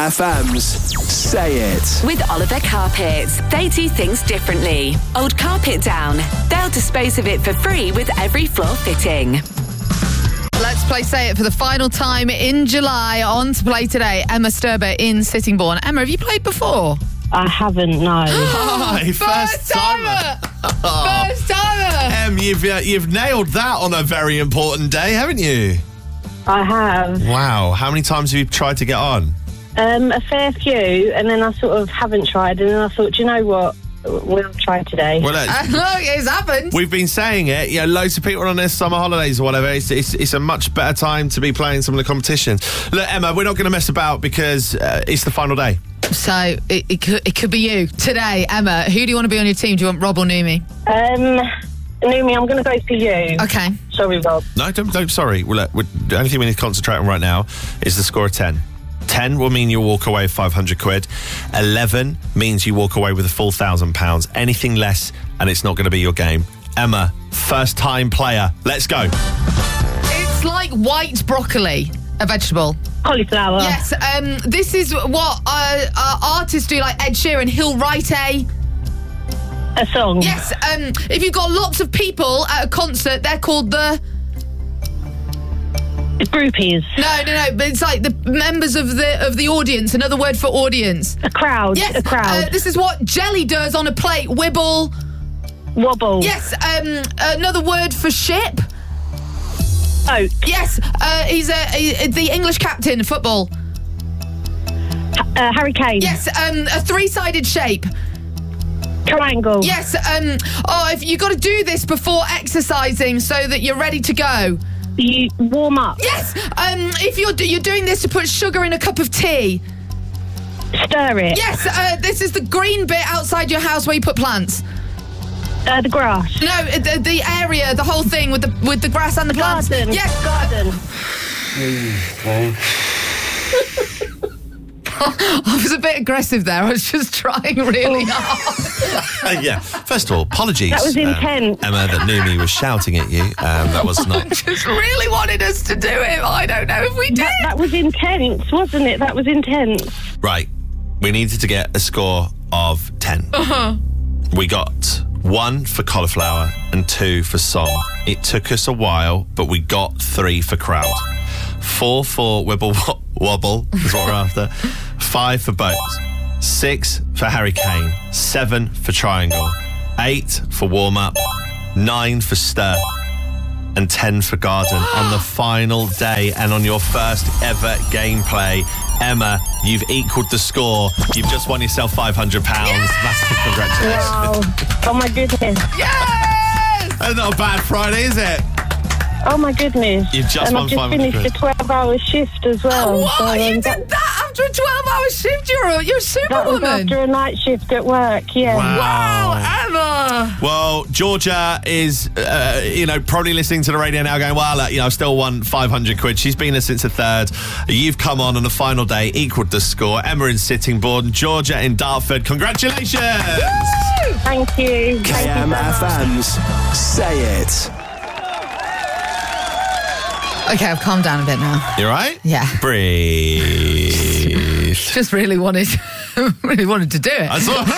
FM's Say It. With Oliver Carpets. They do things differently. Old carpet down. They'll dispose of it for free with every floor fitting. Let's play Say It for the final time in July. On to play today, Emma Sturber in Sittingbourne. Emma, have you played before? I haven't, no. Hi, first timer. First timer. You've nailed that on a very important day, haven't you? I have. Wow. How many times have you tried to get on? A fair few, and then I sort of haven't tried, and then I thought, do you know what? We'll try today. Well, Look, it's happened. we've been saying it. You know, loads of people on their summer holidays or whatever. It's a much better time to be playing some of the competitions. Look, Emma, we're not going to mess about because it's the final day. So it could be you today, Emma. Who do you want to be on your team? Do you want Rob or Numi? Numi, I'm going to go for you. Okay. Sorry, Rob. No, don't. Sorry. Well, the only thing we need to concentrate on right now is the score of 10. 10 will mean you walk away with 500 quid. 11 means you walk away with a full £1,000. Anything less, and it's not going to be your game. Emma, first time player. Let's go. It's like white broccoli, a vegetable. Cauliflower. Yes. This is what artists do, like Ed Sheeran. He'll write a song. Yes. If you've got lots of people at a concert, they're called the Groupies. No. But it's like the members of the audience. Another word for audience. A crowd. Yes. A crowd. This is what jelly does on a plate. Wibble. Wobble. Yes. Another word for ship. Boat. Yes. He's the English captain of football. Harry Kane. Yes. A three-sided shape. Triangle. Yes. If you got to do this before exercising so that you're ready to go. You warm up. Yes. If you're doing this to put sugar in a cup of tea. Stir it. Yes. This is the green bit outside your house where you put plants. The grass. No, the area, the whole thing with the grass and the plants. Garden. Yes. Garden. I was a bit aggressive there. I was just trying really hard. Yeah. First of all, apologies. That was intense. Emma, that Numi was shouting at you. That was not... Just really wanted us to do it. I don't know if we did. That was intense, wasn't it? That was intense. Right. We needed to get a score of 10. Uh-huh. We got 1 for cauliflower and 2 for song. It took us a while, but we got 3 for crowd. 4 for Wibble Wobble is what we're after. 5 for boats. 6 for Harry Kane. 7 for triangle. 8 for warm up. 9 for stir. And 10 for garden on the final day. And on your first ever gameplay, Emma, you've equalled the score. You've just won yourself £500. Massive congratulations. Wow. Oh, my goodness. Yes! That's not a bad Friday, is it? Oh, my goodness. You've just and won I've just 500 finished quid. a 12-hour shift as well. What? So, You did that after a 12-hour shift? You're a That was superwoman. after a night shift at work, yeah. Wow, Emma. Well, Georgia is, probably listening to the radio now going, well, I've still won 500 quid. She's been there since the 3rd. You've come on the final day, equalled the score. Emma in Sittingbourne, Georgia in Dartford. Congratulations. Woo! Thank you. KMFM's Say It. Okay, I've calmed down a bit now. You all right? Yeah. Breathe. Just really wanted to do it. That's all.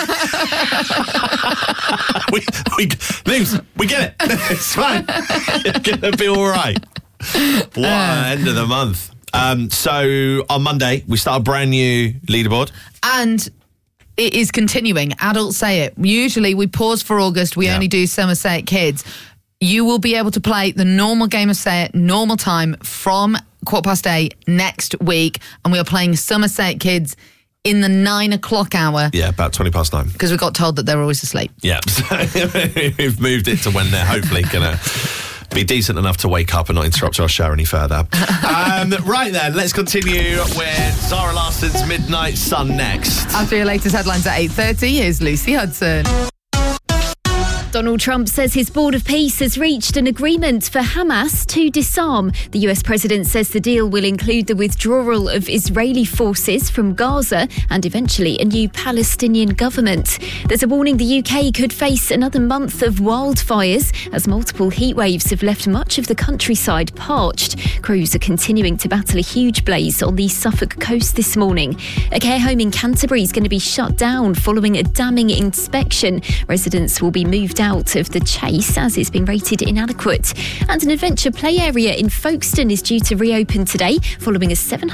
we get it. It's fine. It's gonna be all right. What end of the month. So on Monday we start a brand new leaderboard. And it is continuing. Adults Say It. Usually we pause for August. We only do Summer Say It Kids. You will be able to play the normal game of Say It, normal time from 8:15 next week. And we are playing Summer Say It Kids in the 9 o'clock hour. Yeah, about 9:20. Because we got told that they were always asleep. Yeah, so we've moved it to when they're hopefully going to be decent enough to wake up and not interrupt our show any further. Right then, let's continue with Zara Larson's Midnight Sun next. After your latest headlines at 8:30, here's Lucy Hudson. Donald Trump says his board of peace has reached an agreement for Hamas to disarm. The US president says the deal will include the withdrawal of Israeli forces from Gaza and eventually a new Palestinian government. There's a warning the UK could face another month of wildfires as multiple heat waves have left much of the countryside parched. Crews are continuing to battle a huge blaze on the Suffolk coast this morning. A care home in Canterbury is going to be shut down following a damning inspection. Residents will be moved out of the Chase as it's been rated inadequate. And an adventure play area in Folkestone is due to reopen today following a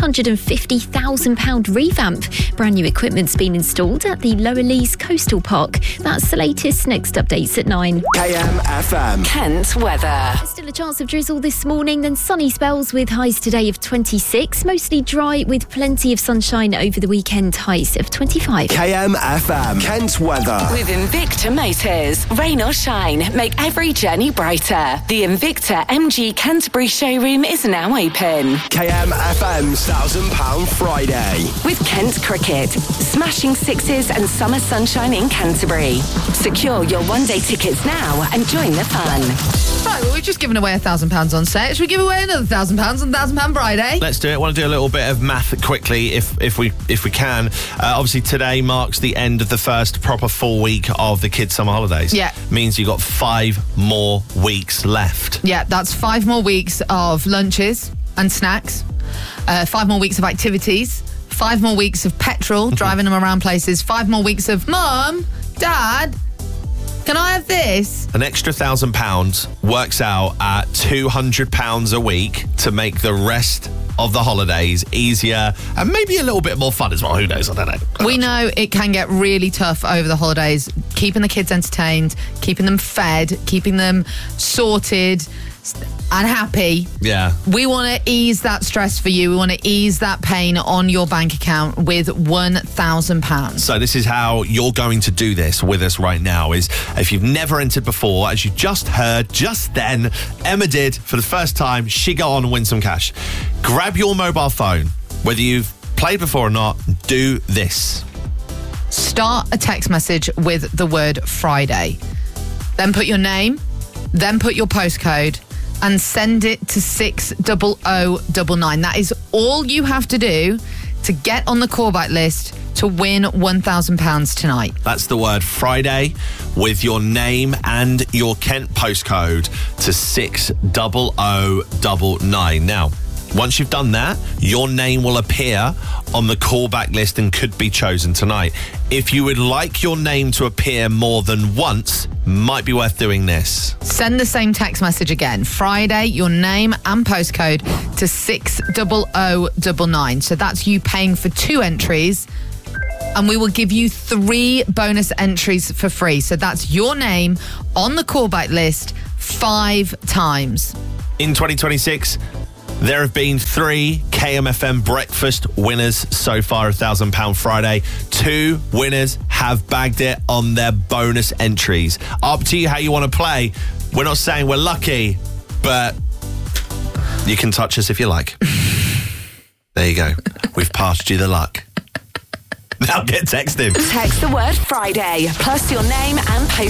£750,000 revamp. Brand new equipment's been installed at the Lower Lees Coastal Park. That's the latest. Next updates at 9. KMFM. Kent weather. Still a chance of drizzle this morning, then sunny spells with highs today of 26. Mostly dry with plenty of sunshine over the weekend, highs of 25. KMFM. Kent weather. With Invicta Motors. Rain or shine, make every journey brighter. The Invicta MG Canterbury showroom is now open. KMFM's £1,000 Friday. With Kent Cricket. Smashing sixes and summer sunshine in Canterbury. Secure your one-day tickets now and join the fun. Right, well, we've just given away £1,000 on set. Should we give away another £1,000 on £1,000 Friday? Let's do it. I want to do a little bit of math quickly, if we can. Obviously, today marks the end of the first proper full week of the kids' summer holidays. Yeah. Means you've got 5 more weeks left. Yeah, that's 5 more weeks of lunches and snacks, 5 more weeks of activities, 5 more weeks of petrol, driving them around places, 5 more weeks of, Mum, Dad, can I have this? An extra £1,000 works out at £200 a week to make the rest of the holidays easier and maybe a little bit more fun as well. Who knows? I don't know. We know it can get really tough over the holidays, keeping the kids entertained, keeping them fed, keeping them sorted and happy. Yeah. We want to ease that stress for you. We want to ease that pain on your bank account with £1,000. So this is how you're going to do this with us right now. Is if you've never entered before, as you just heard just then, Emma did for the first time. She got on and win some cash. Grab your mobile phone, whether you've played before or not, do this. Start a text message with the word Friday. Then put your name, then put your postcode, and send it to 60099. That is all you have to do to get on the callback list to win £1,000 tonight. That's the word Friday with your name and your Kent postcode to 60099. Now, once you've done that, your name will appear on the callback list and could be chosen tonight. If you would like your name to appear more than once, might be worth doing this. Send the same text message again. Friday, your name and postcode to 60099. So that's you paying for 2 entries. And we will give you 3 bonus entries for free. So that's your name on the callback list 5 times. In 2026, there have been 3 KMFM breakfast winners so far, £1,000 Friday. 2 winners have bagged it on their bonus entries. Up to you how you want to play. We're not saying we're lucky, but you can touch us if you like. There you go. We've passed you the luck. Now get texting. Text the word Friday plus your name and postcode